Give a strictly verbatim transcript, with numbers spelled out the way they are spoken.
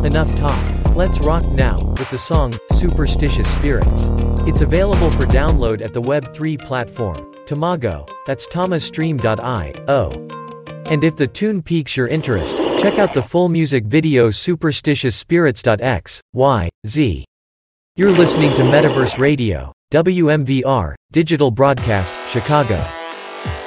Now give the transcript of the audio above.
Enough talk. Let's rock now, with the song, Superstitious Spirits. It's available for download at the web three platform, Tamago, that's tamastream dot io. And if the tune piques your interest, check out the full music video superstitious spirits dot x y z. You're listening to Metaverse Radio, W M V R, Digital Broadcast, Chicago.